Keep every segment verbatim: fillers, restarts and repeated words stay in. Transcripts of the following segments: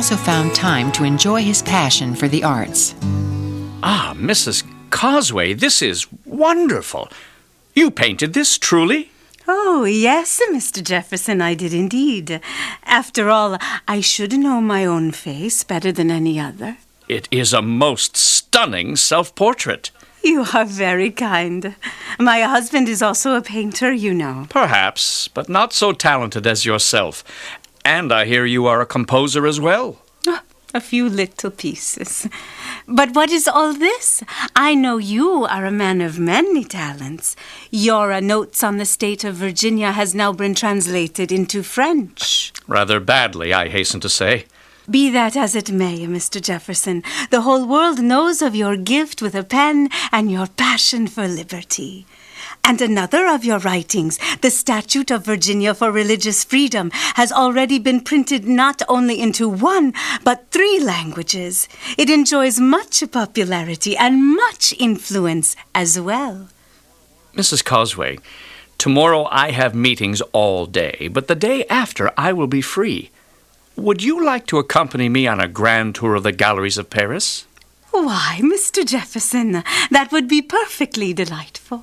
also found time to enjoy his passion for the arts. Ah, Missus Causeway, this is wonderful. You painted this, truly? Oh, yes, Mister Jefferson, I did indeed. After all, I should know my own face better than any other. It is a most stunning self-portrait. You are very kind. My husband is also a painter, you know. Perhaps, but not so talented as yourself. And I hear you are a composer as well. Oh, a few little pieces. But what is all this? I know you are a man of many talents. Your uh, Notes on the State of Virginia has now been translated into French. Rather badly, I hasten to say. Be that as it may, Mister Jefferson, the whole world knows of your gift with a pen and your passion for liberty. And another of your writings, the Statute of Virginia for Religious Freedom, has already been printed not only into one, but three languages. It enjoys much popularity and much influence as well. Missus Causeway, tomorrow I have meetings all day, but the day after I will be free. Would you like to accompany me on a grand tour of the galleries of Paris? Why, Mister Jefferson, that would be perfectly delightful.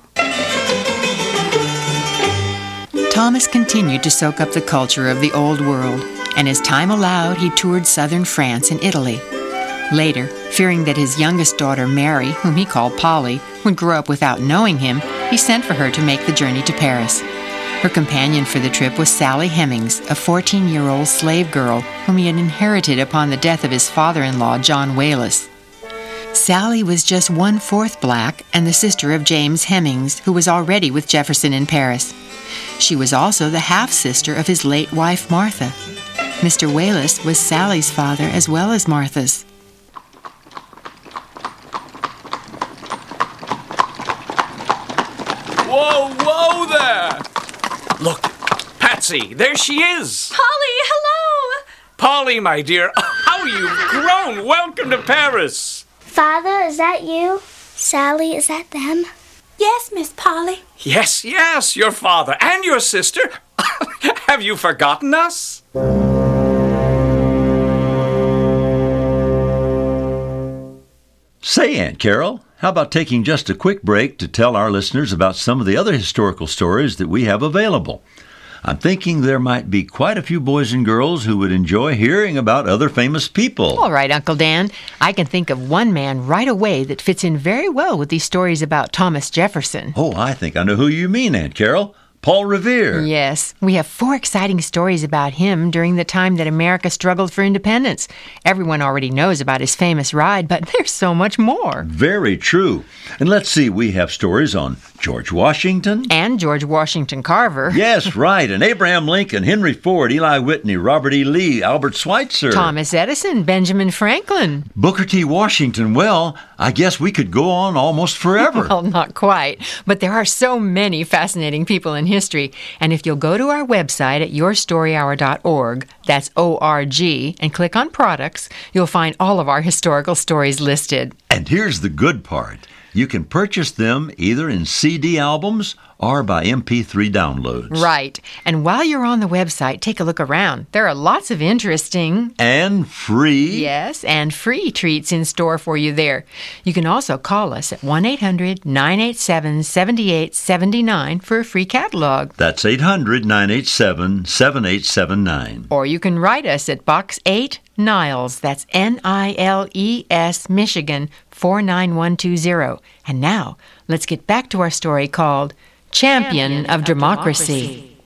Thomas continued to soak up the culture of the old world, and as time allowed, he toured southern France and Italy. Later, fearing that his youngest daughter, Mary, whom he called Polly, would grow up without knowing him, he sent for her to make the journey to Paris. Her companion for the trip was Sally Hemings, a fourteen-year-old slave girl whom he had inherited upon the death of his father-in-law, John Wallace. Sally was just one-fourth black and the sister of James Hemings, who was already with Jefferson in Paris. She was also the half-sister of his late wife, Martha. Mister Wallace was Sally's father as well as Martha's. Whoa, whoa there! Look, Patsy, there she is! Polly, hello! Polly, my dear, how you've grown! Welcome to Paris! Father, is that you? Sally, is that them? Yes, Miss Polly. Yes, yes, your father and your sister. Have you forgotten us? Say, Aunt Carol, how about taking just a quick break to tell our listeners about some of the other historical stories that we have available? I'm thinking there might be quite a few boys and girls who would enjoy hearing about other famous people. All right, Uncle Dan. I can think of one man right away that fits in very well with these stories about Thomas Jefferson. Oh, I think I know who you mean, Aunt Carol. Paul Revere. Yes, we have four exciting stories about him during the time that America struggled for independence. Everyone already knows about his famous ride, but there's so much more. Very true. And let's see, we have stories on George Washington. And George Washington Carver. Yes, right. And Abraham Lincoln, Henry Ford, Eli Whitney, Robert E. Lee, Albert Schweitzer. Thomas Edison, Benjamin Franklin. Booker T. Washington. Well, I guess we could go on almost forever. Well, not quite. But there are so many fascinating people in history. And if you'll go to our website at your story hour dot org, that's O R G, and click on products, you'll find all of our historical stories listed. And here's the good part. You can purchase them either in C D albums or by M P three downloads. Right. And while you're on the website, take a look around. There are lots of interesting... And free... Yes, and free treats in store for you there. You can also call us at one eight hundred nine eight seven seven eight seven nine for a free catalog. That's eight hundred nine eight seven seven eight seven nine. Or you can write us at Box eight, Niles. That's N I L E S, Michigan, four nine one two zero. And now, let's get back to our story called Champion, Champion of, of Democracy.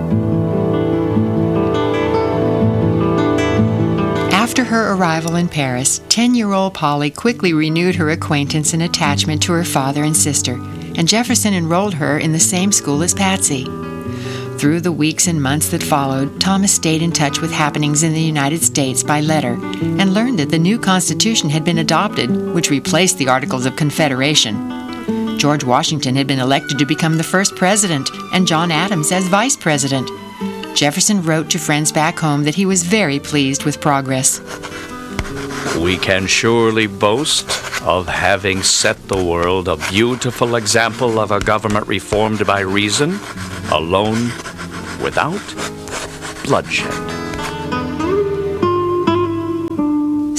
Democracy. After her arrival in Paris, ten-year-old Polly quickly renewed her acquaintance and attachment to her father and sister, and Jefferson enrolled her in the same school as Patsy. Through the weeks and months that followed, Thomas stayed in touch with happenings in the United States by letter and learned that the new Constitution had been adopted, which replaced the Articles of Confederation. George Washington had been elected to become the first president, and John Adams as vice president. Jefferson wrote to friends back home that he was very pleased with progress. We can surely boast of having set the world a beautiful example of a government reformed by reason, alone, without bloodshed.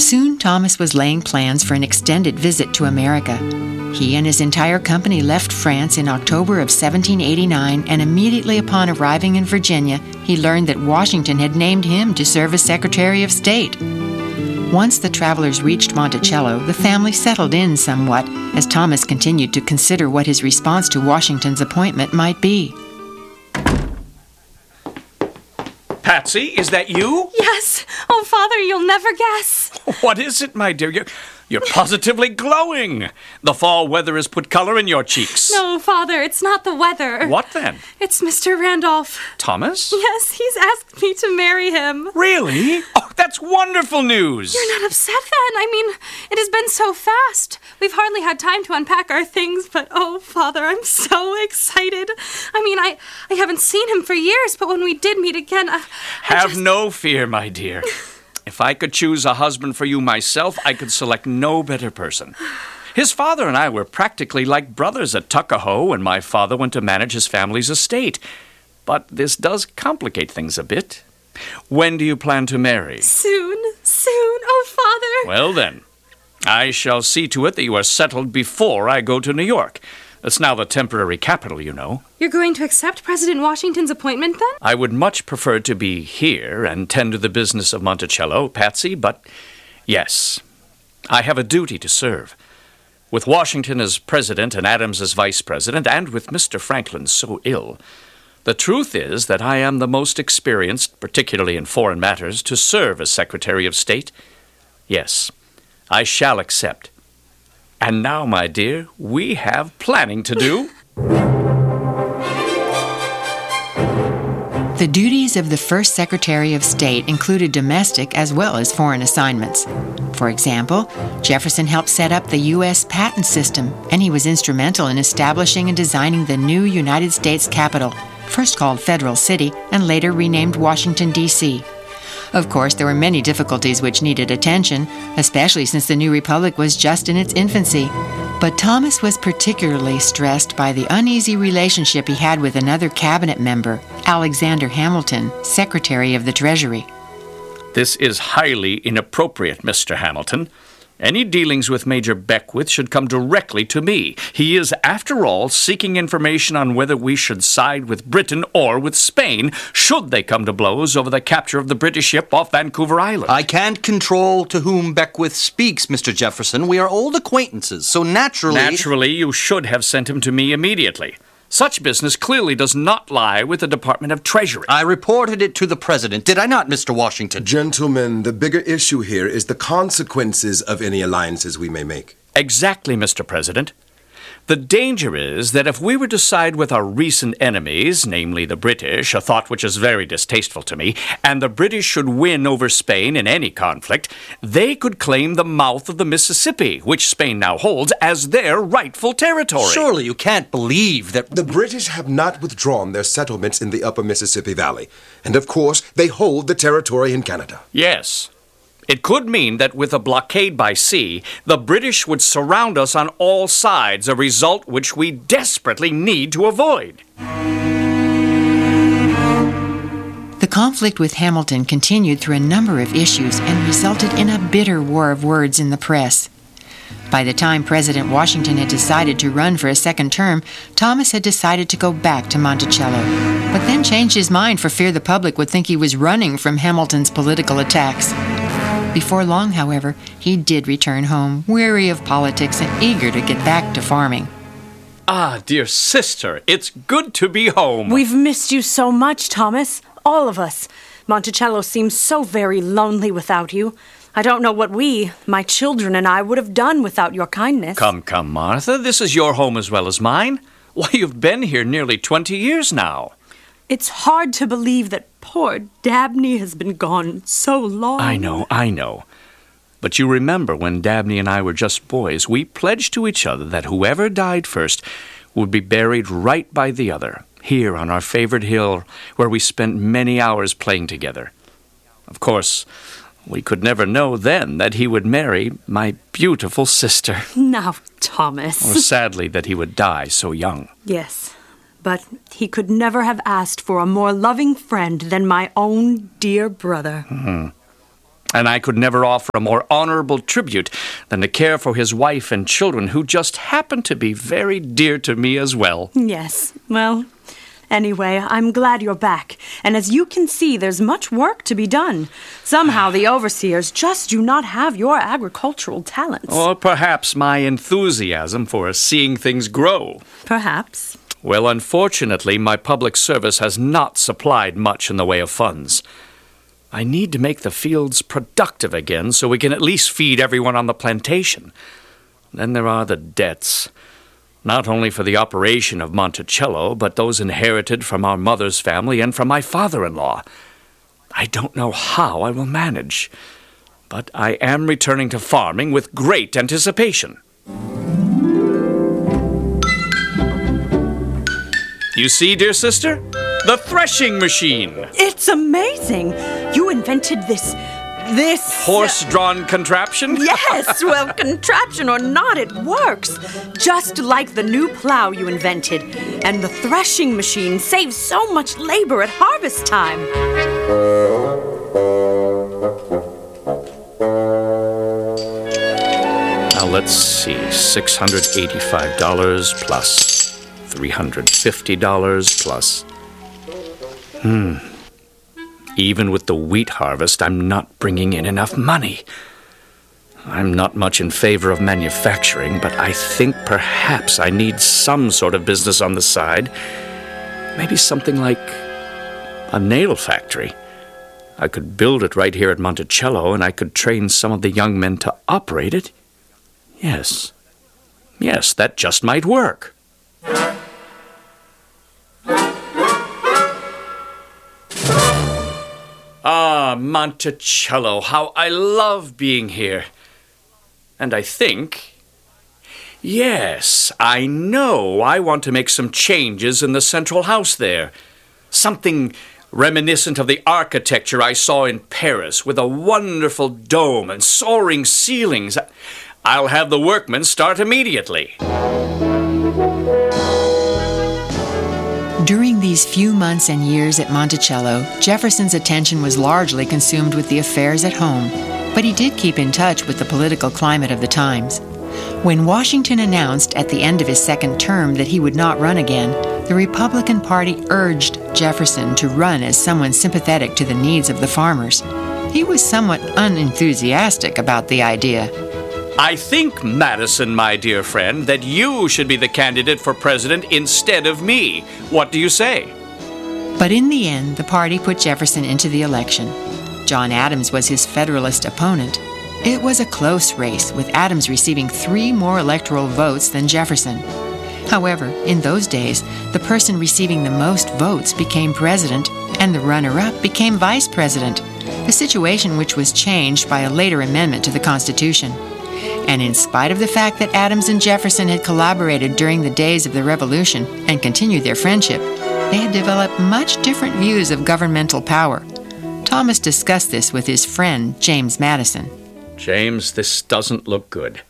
Soon, Thomas was laying plans for an extended visit to America. He and his entire company left France in October of seventeen eighty-nine, and immediately upon arriving in Virginia, he learned that Washington had named him to serve as Secretary of State. Once the travelers reached Monticello, the family settled in somewhat, as Thomas continued to consider what his response to Washington's appointment might be. Patsy, is that you? Yes. Oh, Father, you'll never guess. What is it, my dear? You're, you're positively glowing. The fall weather has put color in your cheeks. No, Father, it's not the weather. What then? It's Mister Randolph. Thomas? Yes, he's asked me to marry him. Really? Oh, that's wonderful news. You're not upset then? I mean, it has been so fast. We've hardly had time to unpack our things, but oh, Father, I'm so excited. I mean, I, I haven't seen him for years, but when we did meet again, I, I Have just... no fear, my dear. If I could choose a husband for you myself, I could select no better person. His father and I were practically like brothers at Tuckahoe when my father went to manage his family's estate. But this does complicate things a bit. When do you plan to marry? Soon, soon. Oh, Father. Well, then, I shall see to it that you are settled before I go to New York. It's now the temporary capital, you know. You're going to accept President Washington's appointment, then? I would much prefer to be here and tend to the business of Monticello, Patsy, but yes, I have a duty to serve. With Washington as president and Adams as vice president, and with Mister Franklin so ill, the truth is that I am the most experienced, particularly in foreign matters, to serve as Secretary of State. Yes, I shall accept. And now, my dear, we have planning to do. The duties of the first Secretary of State included domestic as well as foreign assignments. For example, Jefferson helped set up the U S patent system, and he was instrumental in establishing and designing the new United States Capitol, first called Federal City and later renamed Washington, D C Of course, there were many difficulties which needed attention, especially since the new republic was just in its infancy. But Thomas was particularly stressed by the uneasy relationship he had with another cabinet member, Alexander Hamilton, Secretary of the Treasury. This is highly inappropriate, Mister Hamilton. Any dealings with Major Beckwith should come directly to me. He is, after all, seeking information on whether we should side with Britain or with Spain, should they come to blows over the capture of the British ship off Vancouver Island. I can't control to whom Beckwith speaks, Mister Jefferson. We are old acquaintances, so naturally... Naturally, you should have sent him to me immediately. Such business clearly does not lie with the Department of Treasury. I reported it to the President, did I not, Mister Washington? Gentlemen, the bigger issue here is the consequences of any alliances we may make. Exactly, Mister President. The danger is that if we were to side with our recent enemies, namely the British, a thought which is very distasteful to me, and the British should win over Spain in any conflict, they could claim the mouth of the Mississippi, which Spain now holds, as their rightful territory. Surely you can't believe that... The British have not withdrawn their settlements in the upper Mississippi Valley, and of course they hold the territory in Canada. Yes. It could mean that with a blockade by sea, the British would surround us on all sides, a result which we desperately need to avoid. The conflict with Hamilton continued through a number of issues and resulted in a bitter war of words in the press. By the time President Washington had decided to run for a second term, Thomas had decided to go back to Monticello, but then changed his mind for fear the public would think he was running from Hamilton's political attacks. Before long, however, he did return home, weary of politics and eager to get back to farming. Ah, dear sister, it's good to be home. We've missed you so much, Thomas. All of us. Monticello seems so very lonely without you. I don't know what we, my children and I, would have done without your kindness. Come, come, Martha. This is your home as well as mine. Why, you've been here nearly twenty years now. It's hard to believe that poor Dabney has been gone so long. I know, I know. But you remember when Dabney and I were just boys, we pledged to each other that whoever died first would be buried right by the other, here on our favorite hill where we spent many hours playing together. Of course, we could never know then that he would marry my beautiful sister. Now, Thomas. Or sadly that he would die so young. Yes. But he could never have asked for a more loving friend than my own dear brother. Mm-hmm. And I could never offer a more honorable tribute than to care for his wife and children, who just happen to be very dear to me as well. Yes, well, anyway, I'm glad you're back. And as you can see, there's much work to be done. Somehow the overseers just do not have your agricultural talents. Or perhaps my enthusiasm for seeing things grow. Perhaps. Well, unfortunately, my public service has not supplied much in the way of funds. I need to make the fields productive again so we can at least feed everyone on the plantation. Then there are the debts, not only for the operation of Monticello, but those inherited from our mother's family and from my father-in-law. I don't know how I will manage, but I am returning to farming with great anticipation. You see, dear sister? The threshing machine! It's amazing! You invented this... this... horse-drawn contraption? Yes! Well, contraption or not, it works! Just like the new plow you invented. And the threshing machine saves so much labor at harvest time. Now, let's see. six hundred eighty-five dollars plus three hundred fifty dollars plus... Hmm. Even with the wheat harvest, I'm not bringing in enough money. I'm not much in favor of manufacturing, but I think perhaps I need some sort of business on the side. Maybe something like a nail factory. I could build it right here at Monticello, and I could train some of the young men to operate it. Yes. Yes, that just might work. Ah, Monticello, how I love being here. And I think... Yes, I know I want to make some changes in the central house there. Something reminiscent of the architecture I saw in Paris, with a wonderful dome and soaring ceilings. I'll have the workmen start immediately. During these few months and years at Monticello, Jefferson's attention was largely consumed with the affairs at home, but he did keep in touch with the political climate of the times. When Washington announced at the end of his second term that he would not run again, the Republican Party urged Jefferson to run as someone sympathetic to the needs of the farmers. He was somewhat unenthusiastic about the idea. I think, Madison, my dear friend, that you should be the candidate for president instead of me. What do you say? But in the end, the party put Jefferson into the election. John Adams was his Federalist opponent. It was a close race, with Adams receiving three more electoral votes than Jefferson. However, in those days, the person receiving the most votes became president, and the runner-up became vice president, a situation which was changed by a later amendment to the Constitution. And in spite of the fact that Adams and Jefferson had collaborated during the days of the Revolution and continued their friendship, they had developed much different views of governmental power. Thomas discussed this with his friend, James Madison. James, this doesn't look good.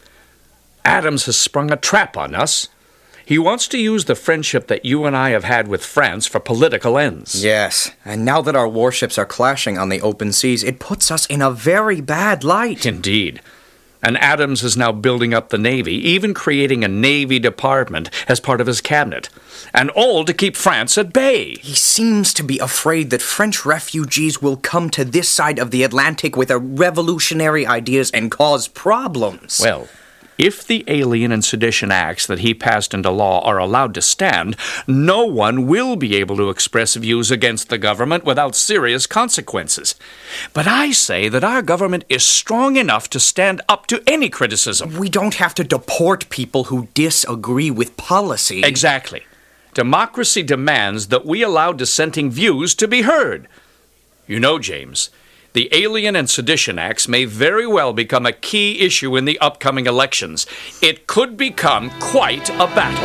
Adams has sprung a trap on us. He wants to use the friendship that you and I have had with France for political ends. Yes, and now that our warships are clashing on the open seas, it puts us in a very bad light. Indeed. And Adams is now building up the Navy, even creating a Navy department as part of his cabinet, and all to keep France at bay. He seems to be afraid that French refugees will come to this side of the Atlantic with revolutionary ideas and cause problems. Well, if the Alien and Sedition Acts that he passed into law are allowed to stand, no one will be able to express views against the government without serious consequences. But I say that our government is strong enough to stand up to any criticism. We don't have to deport people who disagree with policy. Exactly. Democracy demands that we allow dissenting views to be heard. You know, James, the Alien and Sedition Acts may very well become a key issue in the upcoming elections. It could become quite a battle.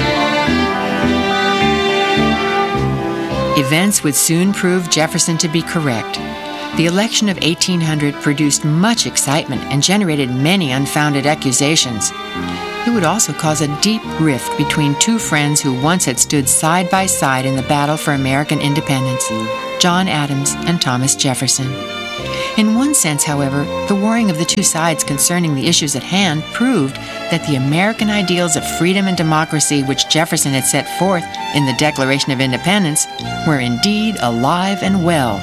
Events would soon prove Jefferson to be correct. The election of eighteen hundred produced much excitement and generated many unfounded accusations. It would also cause a deep rift between two friends who once had stood side by side in the battle for American independence, John Adams and Thomas Jefferson. In one sense, however, the warring of the two sides concerning the issues at hand proved that the American ideals of freedom and democracy which Jefferson had set forth in the Declaration of Independence were indeed alive and well.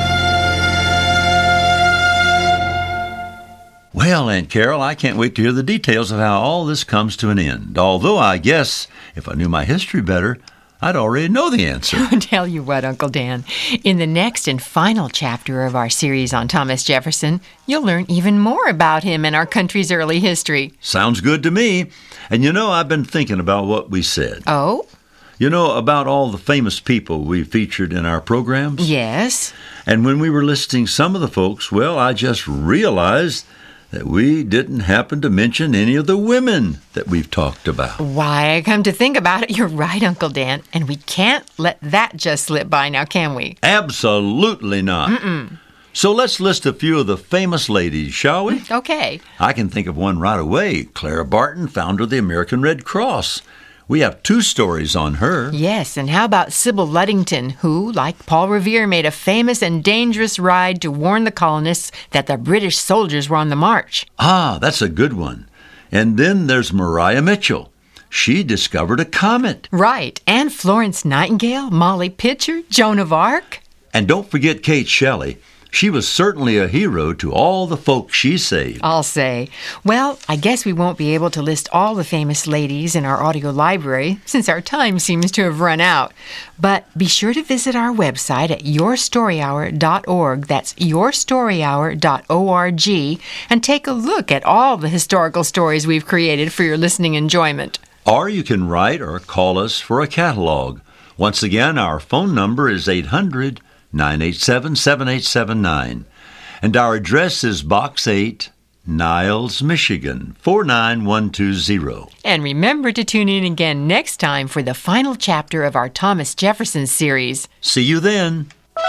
Well, Aunt Carol, I can't wait to hear the details of how all this comes to an end. Although I guess if I knew my history better, I'd already know the answer. I'll tell you what, Uncle Dan. In the next and final chapter of our series on Thomas Jefferson, you'll learn even more about him and our country's early history. Sounds good to me. And you know, I've been thinking about what we said. Oh? You know, about all the famous people we featured in our programs? Yes. And when we were listing some of the folks, well, I just realized that we didn't happen to mention any of the women that we've talked about. Why, come to think about it, you're right, Uncle Dan. And we can't let that just slip by now, can we? Absolutely not. Mm-mm. So let's list a few of the famous ladies, shall we? Okay. I can think of one right away. Clara Barton, founder of the American Red Cross. We have two stories on her. Yes, and how about Sybil Ludington, who, like Paul Revere, made a famous and dangerous ride to warn the colonists that the British soldiers were on the march? Ah, that's a good one. And then there's Maria Mitchell. She discovered a comet. Right, and Florence Nightingale, Molly Pitcher, Joan of Arc. And don't forget Kate Shelley. She was certainly a hero to all the folks she saved. I'll say. Well, I guess we won't be able to list all the famous ladies in our audio library, since our time seems to have run out. But be sure to visit our website at your story hour dot org. That's your story hour dot org, and take a look at all the historical stories we've created for your listening enjoyment. Or you can write or call us for a catalog. Once again, our phone number is eight hundred, nine eight seven, seven eight seven nine. And our address is Box eight, Niles, Michigan, four nine one two zero. And remember to tune in again next time for the final chapter of our Thomas Jefferson series. See you then.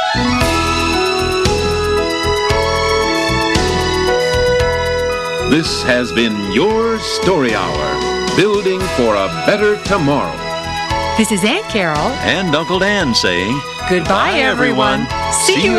This has been Your Story Hour, building for a better tomorrow. This is Aunt Carol and Uncle Dan saying, goodbye, everyone. See you